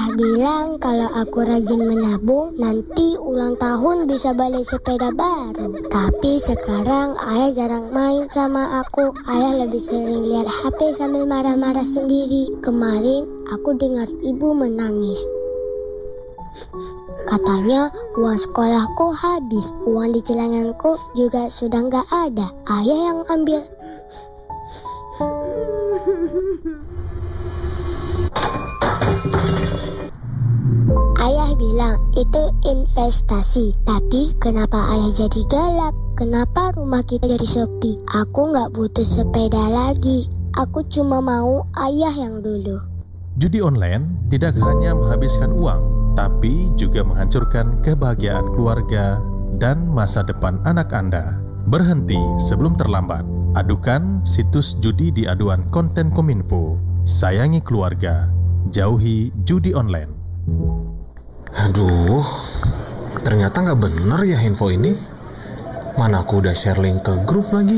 bilang kalau aku rajin menabung, nanti ulang tahun bisa beli sepeda baru. Tapi sekarang ayah jarang main sama aku. Ayah lebih sering lihat HP sambil marah-marah sendiri. Kemarin aku dengar ibu menangis. Katanya uang sekolahku habis, uang di celanganku juga sudah nggak ada. Ayah yang ambil. Ayah bilang itu investasi. Tapi kenapa ayah jadi galak? Kenapa rumah kita jadi sepi? Aku nggak butuh sepeda lagi. Aku cuma mau ayah yang dulu. Judi online tidak hanya menghabiskan uang, tapi juga menghancurkan kebahagiaan keluarga dan masa depan anak Anda. Berhenti sebelum terlambat. Adukan situs judi di aduan konten Kominfo. Sayangi keluarga, jauhi judi online. Aduh, ternyata nggak bener ya info ini. Mana aku udah share link ke grup lagi.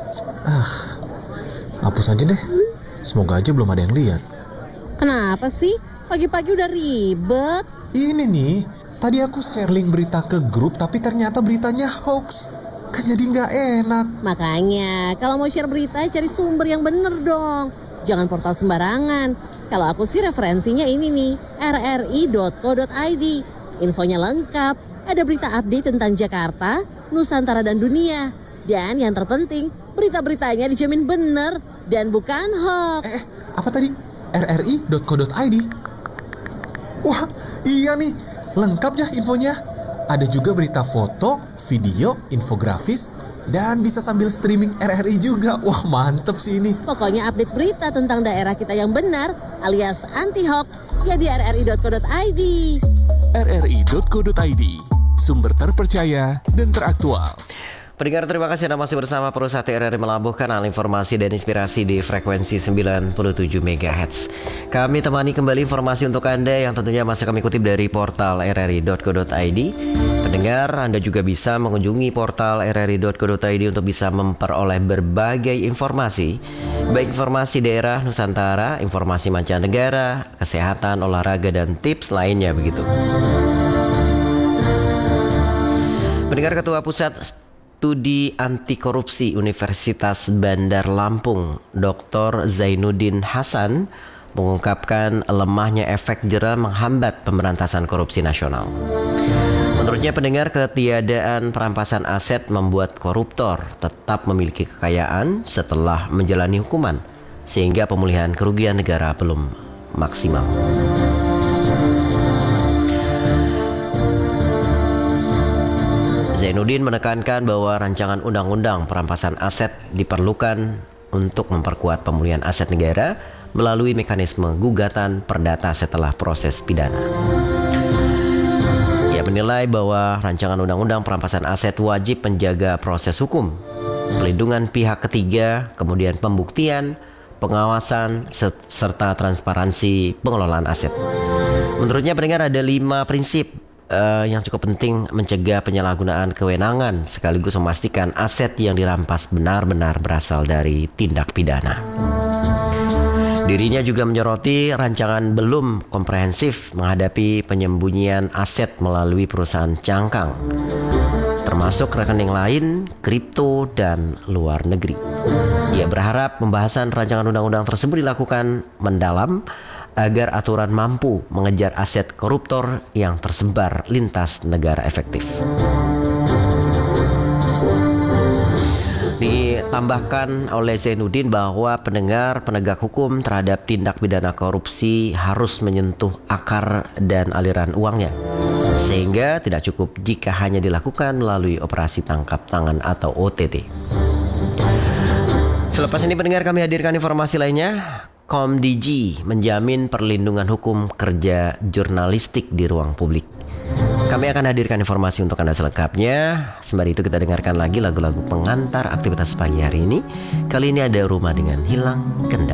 Hapus aja deh. Semoga aja belum ada yang lihat. Kenapa sih? Pagi-pagi udah ribet. Ini nih, tadi aku share link berita ke grup tapi ternyata beritanya hoax. Kan jadi nggak enak. Makanya, kalau mau share berita cari sumber yang bener dong. Jangan portal sembarangan. Kalau aku sih referensinya ini nih, rri.co.id. Infonya lengkap, ada berita update tentang Jakarta, Nusantara dan dunia. Dan yang terpenting, berita-beritanya dijamin bener dan bukan hoax. Apa tadi? rri.co.id. Wah, iya nih, lengkap ya infonya. Ada juga berita foto, video, infografis, dan bisa sambil streaming RRI juga. Wah, mantep sih ini. Pokoknya update berita tentang daerah kita yang benar alias anti-hoax ya di rri.co.id. rri.co.id, sumber terpercaya dan teraktual. Pendengar, terima kasih Anda masih bersama Perusahaan RRI melabuhkan hal informasi dan inspirasi di frekuensi 97 MHz. Kami temani kembali informasi untuk Anda yang tentunya masih kami kutip dari portal rri.co.id. Pendengar, Anda juga bisa mengunjungi portal rri.co.id untuk bisa memperoleh berbagai informasi, baik informasi daerah Nusantara, informasi mancanegara, kesehatan, olahraga, dan tips lainnya begitu. Pendengar, Ketua Pusat Studi Anti Korupsi Universitas Bandar Lampung, Dr. Zainuddin Hasan, mengungkapkan lemahnya efek jera menghambat pemberantasan korupsi nasional. Menurutnya, pendengar, ketiadaan perampasan aset membuat koruptor tetap memiliki kekayaan setelah menjalani hukuman, sehingga pemulihan kerugian negara belum maksimal. Zainuddin menekankan bahwa rancangan undang-undang perampasan aset diperlukan untuk memperkuat pemulihan aset negara melalui mekanisme gugatan perdata setelah proses pidana. Ia menilai bahwa rancangan undang-undang perampasan aset wajib menjaga proses hukum, pelindungan pihak ketiga, kemudian pembuktian, pengawasan, serta transparansi pengelolaan aset. Menurutnya, pendengar, ada 5 prinsip yang cukup penting mencegah penyalahgunaan kewenangan sekaligus memastikan aset yang dirampas benar-benar berasal dari tindak pidana. Dirinya juga menyoroti rancangan belum komprehensif menghadapi penyembunyian aset melalui perusahaan cangkang, termasuk rekening lain, kripto, dan luar negeri. Ia berharap pembahasan rancangan undang-undang tersebut dilakukan mendalam agar aturan mampu mengejar aset koruptor yang tersebar lintas negara efektif. Ditambahkan oleh Zainuddin bahwa penegak hukum terhadap tindak pidana korupsi harus menyentuh akar dan aliran uangnya, sehingga tidak cukup jika hanya dilakukan melalui operasi tangkap tangan atau OTT. Selepas ini, pendengar, kami hadirkan informasi lainnya. Komdigi menjamin perlindungan hukum kerja jurnalistik di ruang publik. Kami akan hadirkan informasi untuk Anda selengkapnya. Sembari itu kita dengarkan lagi lagu-lagu pengantar aktivitas pagi hari ini. Kali ini ada Rumah dengan Hilang Kendali.